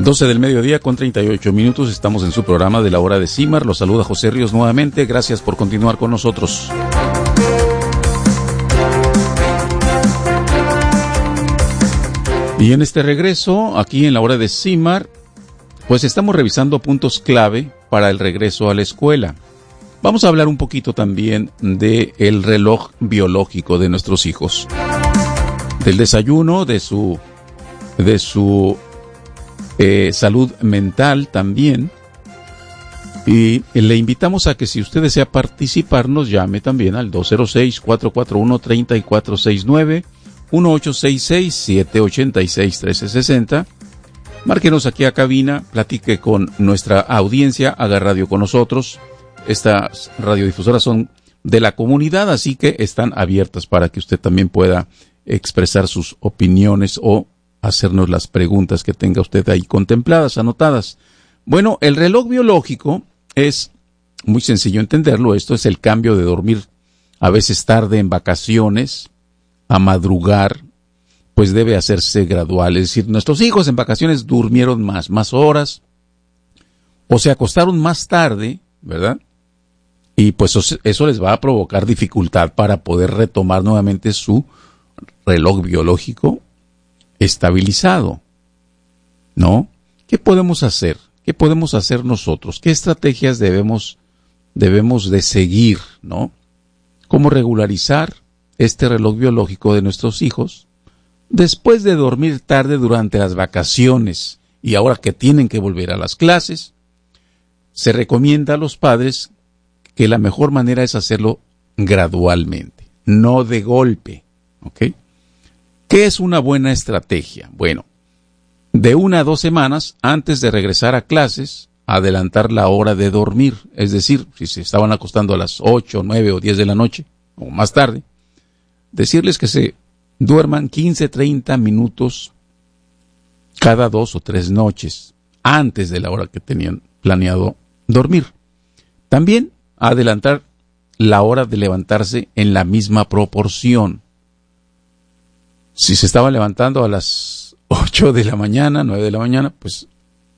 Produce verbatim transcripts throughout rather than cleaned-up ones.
doce del mediodía con treinta y ocho minutos, estamos en su programa de la hora de CIMAR. Los saluda José Ríos nuevamente, gracias por continuar con nosotros. Y en este regreso, aquí en la hora de CIMAR, pues estamos revisando puntos clave para el regreso a la escuela. Vamos a hablar un poquito también del reloj biológico de nuestros hijos, del desayuno, de su, de su eh, salud mental también. Y le invitamos a que si usted desea participar, nos llame también al dos cero seis, cuatro cuatro uno, tres cuatro seis nueve, uno ocho seis seis, siete ocho seis, uno tres seis cero. Márquenos aquí a cabina, platique con nuestra audiencia, haga radio con nosotros. Estas radiodifusoras son de la comunidad, así que están abiertas para que usted también pueda expresar sus opiniones o hacernos las preguntas que tenga usted ahí contempladas, anotadas. Bueno, el reloj biológico es muy sencillo entenderlo. Esto es el cambio de dormir a veces tarde en vacaciones a madrugar, pues debe hacerse gradual. Es decir, nuestros hijos en vacaciones durmieron más, más horas, o se acostaron más tarde, ¿verdad? Y pues eso les va a provocar dificultad para poder retomar nuevamente su reloj biológico estabilizado, ¿no? ¿Qué podemos hacer? ¿Qué podemos hacer nosotros? ¿Qué estrategias debemos, debemos de seguir, ¿no? ¿Cómo regularizar este reloj biológico de nuestros hijos después de dormir tarde durante las vacaciones y ahora que tienen que volver a las clases? Se recomienda a los padres que la mejor manera es hacerlo gradualmente, no de golpe, ¿ok? ¿Qué es una buena estrategia? Bueno, de una a dos semanas antes de regresar a clases, adelantar la hora de dormir, es decir, si se estaban acostando a las ocho, nueve o diez de la noche, o más tarde, decirles que se duerman quince, treinta minutos cada dos o tres noches antes de la hora que tenían planeado dormir. También adelantar la hora de levantarse en la misma proporción. Si se estaban levantando a las ocho de la mañana, nueve de la mañana, pues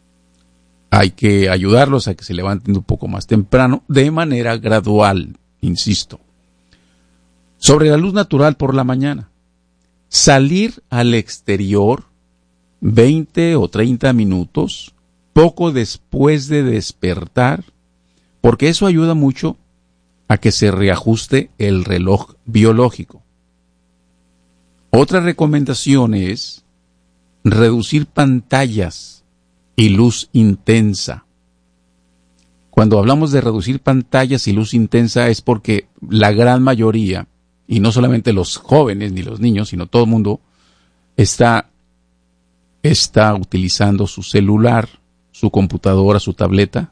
hay que ayudarlos a que se levanten un poco más temprano, de manera gradual, insisto. Sobre la luz natural por la mañana. Salir al exterior veinte o treinta minutos poco después de despertar, porque eso ayuda mucho a que se reajuste el reloj biológico. Otra recomendación es reducir pantallas y luz intensa. Cuando hablamos de reducir pantallas y luz intensa es porque la gran mayoría, y no solamente los jóvenes ni los niños, sino todo el mundo, está, está utilizando su celular, su computadora, su tableta,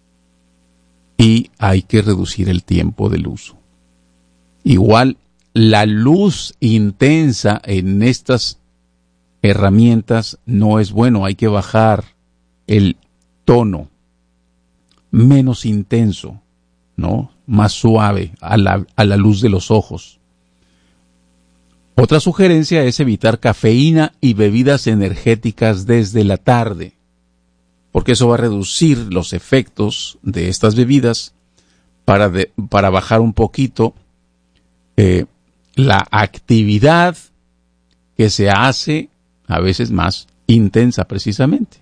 y hay que reducir el tiempo del uso. Igual, la luz intensa en estas herramientas no es bueno, hay que bajar el tono, menos intenso, ¿no? Más suave a la, a la luz de los ojos. Otra sugerencia es evitar cafeína y bebidas energéticas desde la tarde, porque eso va a reducir los efectos de estas bebidas para, de, para bajar un poquito eh, la actividad que se hace a veces más intensa precisamente.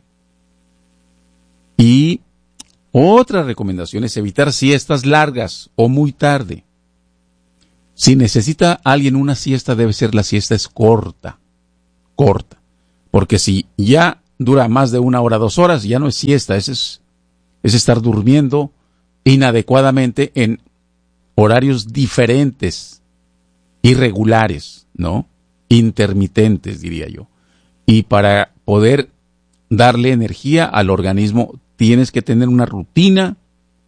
Y otra recomendación es evitar siestas largas o muy tarde. Si necesita alguien una siesta, debe ser la siesta es corta, corta, porque si ya dura más de una hora, dos horas, ya no es siesta, es, es, es estar durmiendo inadecuadamente en horarios diferentes, irregulares, ¿no? Intermitentes, diría yo. Y para poder darle energía al organismo, tienes que tener una rutina,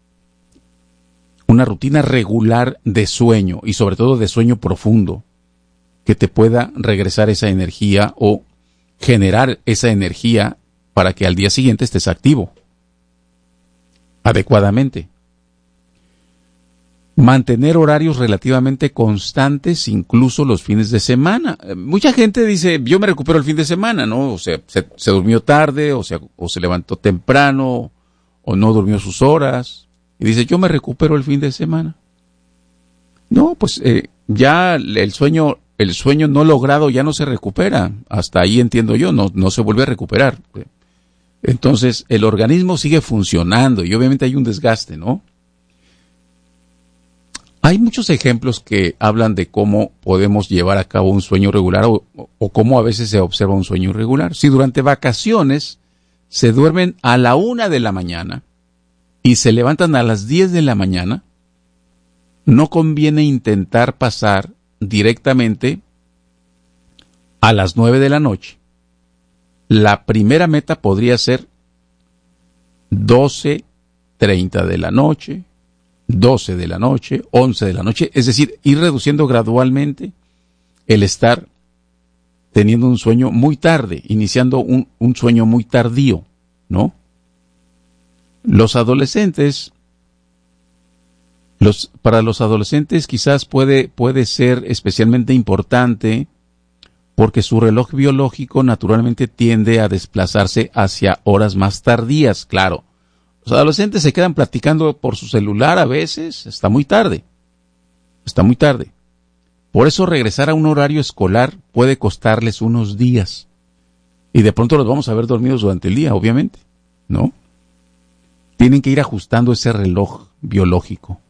una rutina regular de sueño, y sobre todo de sueño profundo, que te pueda regresar esa energía o generar esa energía para que al día siguiente estés activo adecuadamente. Mantener horarios relativamente constantes, incluso los fines de semana. Mucha gente dice, yo me recupero el fin de semana, ¿no? O sea, se, se durmió tarde, o sea, o se levantó temprano, o no durmió sus horas. Y dice, yo me recupero el fin de semana. No, pues eh, ya el sueño, el sueño no logrado ya no se recupera. Hasta ahí entiendo yo, no, no se vuelve a recuperar. Entonces, el organismo sigue funcionando y obviamente hay un desgaste, ¿no? Hay muchos ejemplos que hablan de cómo podemos llevar a cabo un sueño regular o, o cómo a veces se observa un sueño irregular. Si durante vacaciones se duermen a la una de la mañana y se levantan a las diez de la mañana, no conviene intentar pasar directamente a las nueve de la noche. La primera meta podría ser doce treinta de la noche, doce de la noche, once de la noche, es decir, ir reduciendo gradualmente el estar teniendo un sueño muy tarde, iniciando un, un sueño muy tardío, ¿no? Los adolescentes, los, para los adolescentes quizás puede, puede ser especialmente importante porque su reloj biológico naturalmente tiende a desplazarse hacia horas más tardías, claro. Los adolescentes se quedan platicando por su celular a veces, está muy tarde, está muy tarde. Por eso regresar a un horario escolar puede costarles unos días. Y de pronto los vamos a ver dormidos durante el día, obviamente, ¿no? Tienen que ir ajustando ese reloj biológico.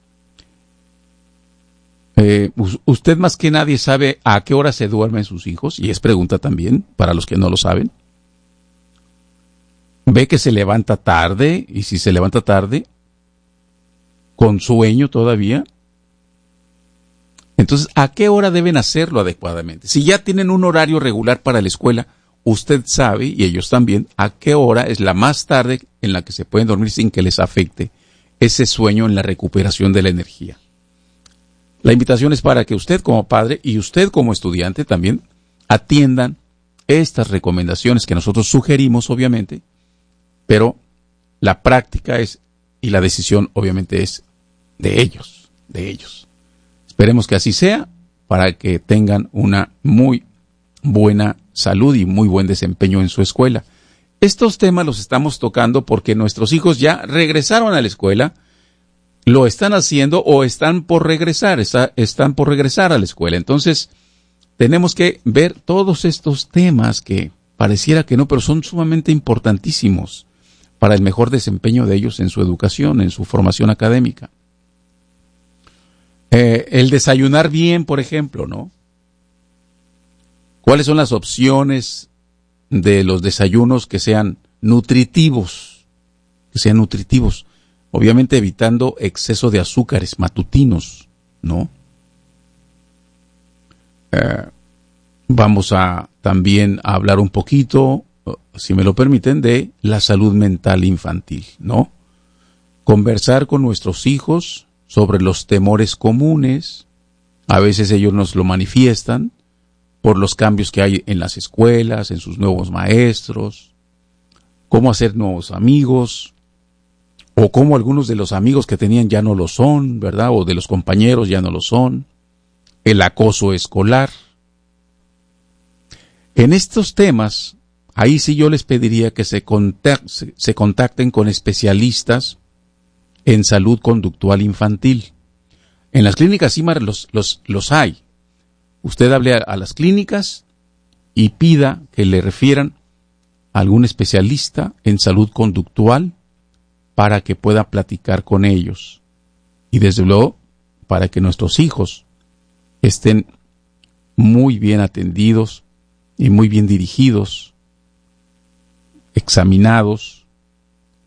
Eh, usted más que nadie sabe a qué hora se duermen sus hijos, y es pregunta también para los que no lo saben. Ve que se levanta tarde, y si se levanta tarde, con sueño todavía, entonces, ¿a qué hora deben hacerlo adecuadamente? Si ya tienen un horario regular para la escuela, usted sabe, y ellos también, a qué hora es la más tarde en la que se pueden dormir sin que les afecte ese sueño en la recuperación de la energía. La invitación es para que usted como padre y usted como estudiante también atiendan estas recomendaciones que nosotros sugerimos, obviamente, pero la práctica es, y la decisión obviamente es de ellos, de ellos. Esperemos que así sea para que tengan una muy buena salud y muy buen desempeño en su escuela. Estos temas los estamos tocando porque nuestros hijos ya regresaron a la escuela, lo están haciendo o están por regresar, está, están por regresar a la escuela. Entonces, tenemos que ver todos estos temas que pareciera que no, pero son sumamente importantísimos para el mejor desempeño de ellos en su educación, en su formación académica. Eh, el desayunar bien, por ejemplo, ¿no? ¿Cuáles son las opciones de los desayunos que sean nutritivos? Que sean nutritivos. Obviamente evitando exceso de azúcares matutinos, ¿no? Eh, vamos a también a hablar un poquito, si me lo permiten, de la salud mental infantil, ¿no? Conversar con nuestros hijos sobre los temores comunes, a veces ellos nos lo manifiestan, por los cambios que hay en las escuelas, en sus nuevos maestros, cómo hacer nuevos amigos, o cómo algunos de los amigos que tenían ya no lo son, ¿verdad? O de los compañeros ya no lo son, el acoso escolar. En estos temas, ahí sí yo les pediría que se, contact, se, se contacten con especialistas en salud conductual infantil. En las clínicas CIMAR los, los, los hay. Usted hable a, a las clínicas y pida que le refieran a algún especialista en salud conductual para que pueda platicar con ellos. Y desde luego, para que nuestros hijos estén muy bien atendidos y muy bien dirigidos, examinados,